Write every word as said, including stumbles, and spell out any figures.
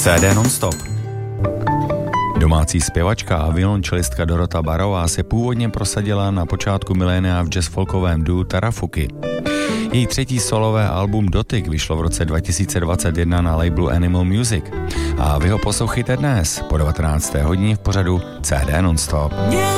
C D non-stop. Domácí zpěvačka a violončelistka Dorota Barová se původně prosadila na počátku milénia v jazzfolkovém duo Tarafuky. Její třetí solové album Dotyk vyšlo v roce dva tisíce dvacet jedna na labelu Animal Music a vy ho poslouchejte dnes po devatenácté hodině v pořadu C D non-stop.